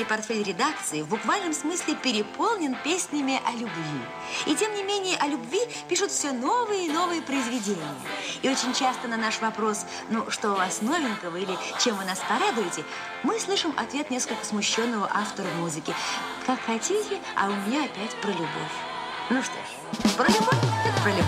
музыкальный портфель редакции в буквальном смысле переполнен песнями о любви. И тем не менее о любви пишут все новые и новые произведения. И очень часто на наш вопрос, ну, что у вас новенького или чем вы нас порадуете, мы слышим ответ несколько смущенного автора музыки. Как хотите, а у меня опять про любовь. Ну что ж, про любовь, так про любовь.